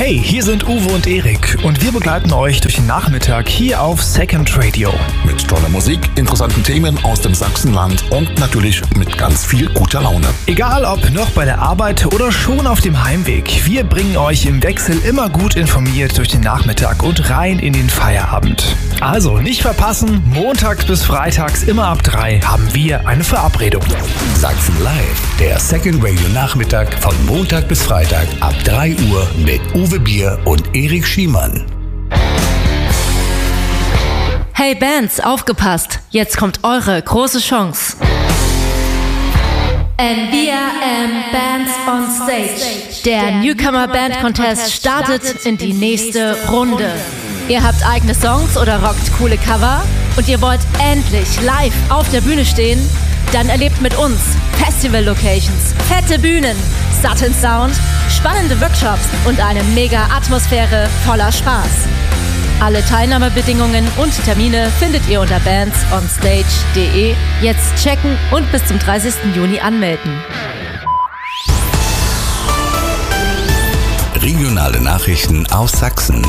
Hey, hier sind Uwe und Erik und wir begleiten euch durch den Nachmittag hier auf Second Radio. Mit toller Musik, interessanten Themen aus dem Sachsenland und natürlich mit ganz viel guter Laune. Egal ob noch bei der Arbeit oder schon auf dem Heimweg, wir bringen euch im Wechsel immer gut informiert durch den Nachmittag und rein in den Feierabend. Also nicht verpassen, montags bis freitags immer ab 3 haben wir eine Verabredung. Sachsen Live, der Second Radio Nachmittag von Montag bis Freitag ab 3 Uhr mit Uwe Bier und Erik Schiemann. Hey Bands, aufgepasst! Jetzt kommt eure große Chance. NBRM Bands on Stage. Der Newcomer Band Contest startet in die nächste Runde. Ihr habt eigene Songs oder rockt coole Cover und ihr wollt endlich live auf der Bühne stehen? Dann erlebt mit uns Festival-Locations, fette Bühnen, satten Sound, spannende Workshops und eine mega Atmosphäre voller Spaß. Alle Teilnahmebedingungen und Termine findet ihr unter bandsonstage.de. Jetzt checken und bis zum 30. Juni anmelden. Regionale Nachrichten aus Sachsen.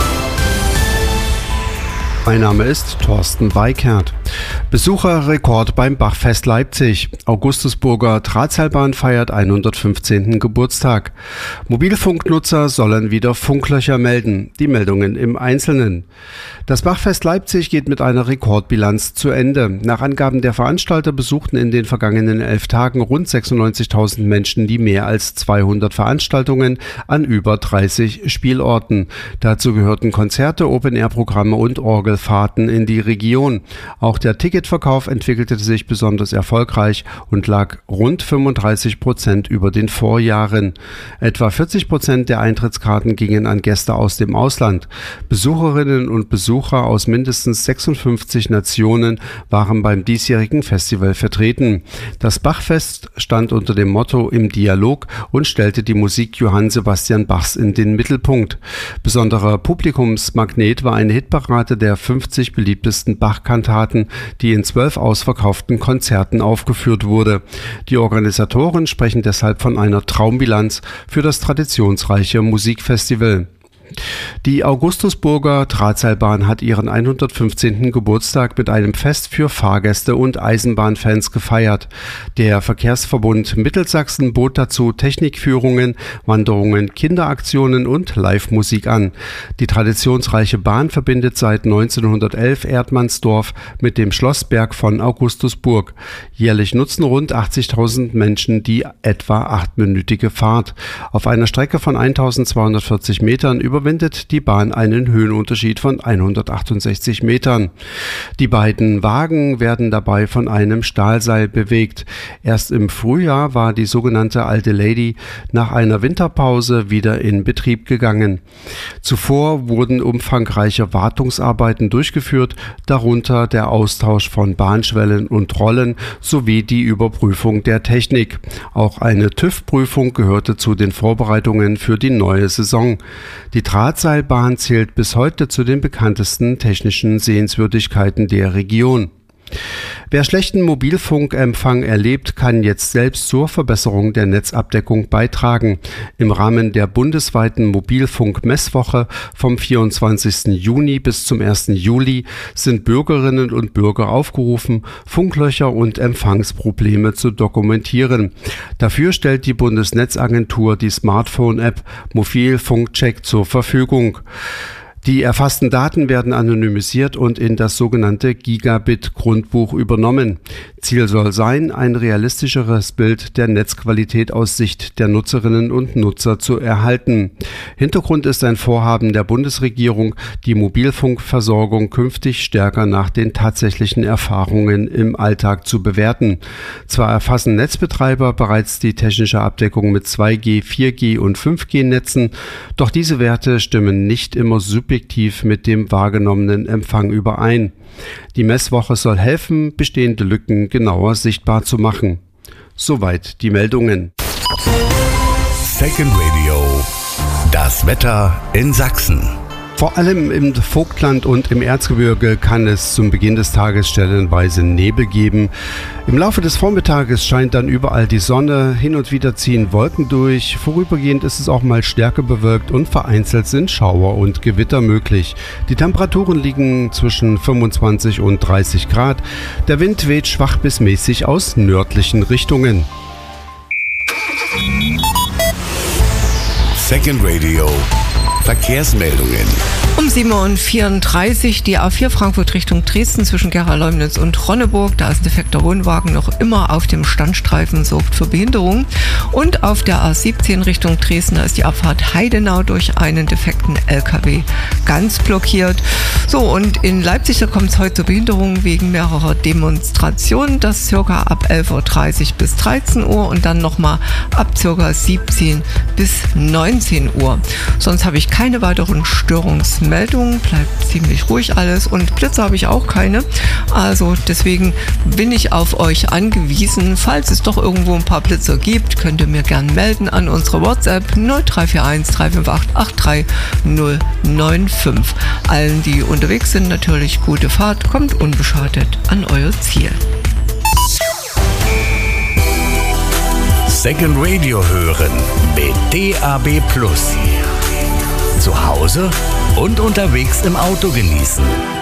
Mein Name ist Thorsten Weikert. Besucherrekord beim Bachfest Leipzig. Augustusburger Drahtseilbahn feiert 115. Geburtstag. Mobilfunknutzer sollen wieder Funklöcher melden. Die Meldungen im Einzelnen. Das Bachfest Leipzig geht mit einer Rekordbilanz zu Ende. Nach Angaben der Veranstalter besuchten in den vergangenen 11 Tagen rund 96.000 Menschen die mehr als 200 Veranstaltungen an über 30 Spielorten. Dazu gehörten Konzerte, Open-Air-Programme und Orgelfahrten in die Region. Auch der Ticketverkauf entwickelte sich besonders erfolgreich und lag rund 35% über den Vorjahren. Etwa 40% der Eintrittskarten gingen an Gäste aus dem Ausland. Besucherinnen und Besucher aus mindestens 56 Nationen waren beim diesjährigen Festival vertreten. Das Bachfest stand unter dem Motto Im Dialog und stellte die Musik Johann Sebastian Bachs in den Mittelpunkt. Besonderer Publikumsmagnet war eine Hitparade der 50 beliebtesten Bach-Kantaten, die in 12 ausverkauften Konzerten aufgeführt wurde. Die Organisatoren sprechen deshalb von einer Traumbilanz für das traditionsreiche Musikfestival. Die Augustusburger Drahtseilbahn hat ihren 115. Geburtstag mit einem Fest für Fahrgäste und Eisenbahnfans gefeiert. Der Verkehrsverbund Mittelsachsen bot dazu Technikführungen, Wanderungen, Kinderaktionen und Live-Musik an. Die traditionsreiche Bahn verbindet seit 1911 Erdmannsdorf mit dem Schlossberg von Augustusburg. Jährlich nutzen rund 80.000 Menschen die etwa 8-minütige Fahrt. Auf einer Strecke von 1.240 Metern überwindet die Bahn einen Höhenunterschied von 168 Metern. Die beiden Wagen werden dabei von einem Stahlseil bewegt. Erst im Frühjahr war die sogenannte Alte Lady nach einer Winterpause wieder in Betrieb gegangen. Zuvor wurden umfangreiche Wartungsarbeiten durchgeführt, darunter der Austausch von Bahnschwellen und Rollen sowie die Überprüfung der Technik. Auch eine TÜV-Prüfung gehörte zu den Vorbereitungen für die neue Saison. Die Drahtseilbahn zählt bis heute zu den bekanntesten technischen Sehenswürdigkeiten der Region. Wer schlechten Mobilfunkempfang erlebt, kann jetzt selbst zur Verbesserung der Netzabdeckung beitragen. Im Rahmen der bundesweiten Mobilfunk-Messwoche vom 24. Juni bis zum 1. Juli sind Bürgerinnen und Bürger aufgerufen, Funklöcher und Empfangsprobleme zu dokumentieren. Dafür stellt die Bundesnetzagentur die Smartphone-App Mobilfunkcheck zur Verfügung. Die erfassten Daten werden anonymisiert und in das sogenannte Gigabit-Grundbuch übernommen. Ziel soll sein, ein realistischeres Bild der Netzqualität aus Sicht der Nutzerinnen und Nutzer zu erhalten. Hintergrund ist ein Vorhaben der Bundesregierung, die Mobilfunkversorgung künftig stärker nach den tatsächlichen Erfahrungen im Alltag zu bewerten. Zwar erfassen Netzbetreiber bereits die technische Abdeckung mit 2G, 4G und 5G-Netzen, doch diese Werte stimmen nicht immer subjektiv mit dem wahrgenommenen Empfang überein. Die Messwoche soll helfen, bestehende Lücken genauer sichtbar zu machen. Soweit die Meldungen. Second Radio. Das Wetter in Sachsen. Vor allem im Vogtland und im Erzgebirge kann es zum Beginn des Tages stellenweise Nebel geben. Im Laufe des Vormittages scheint dann überall die Sonne, hin und wieder ziehen Wolken durch. Vorübergehend ist es auch mal stärker bewölkt und vereinzelt sind Schauer und Gewitter möglich. Die Temperaturen liegen zwischen 25 und 30 Grad. Der Wind weht schwach bis mäßig aus nördlichen Richtungen. Second Radio. Verkehrsmeldungen. Um 7.34 Uhr die A4 Frankfurt Richtung Dresden zwischen Gera-Leumnitz und Ronneburg. Da ist ein defekter Wohnwagen noch immer auf dem Standstreifen, sorgt für Behinderung. Und auf der A17 Richtung Dresden, da ist die Abfahrt Heidenau durch einen defekten LKW ganz blockiert. So, und in Leipzig, da kommt es heute zur Behinderung wegen mehrerer Demonstrationen. Das circa ab 11.30 Uhr bis 13 Uhr und dann nochmal ab circa 17 bis 19 Uhr. Sonst habe ich keine weiteren Störungsmeldungen, bleibt ziemlich ruhig alles und Blitze habe ich auch keine. Also deswegen bin ich auf euch angewiesen. Falls es doch irgendwo ein paar Blitzer gibt, könnt ihr mir gerne melden an unsere WhatsApp 0341 358 83095. Allen, die unterwegs sind, natürlich gute Fahrt, kommt unbeschadet an euer Ziel. Second Radio hören mit DAB+. Zu Hause und unterwegs im Auto genießen.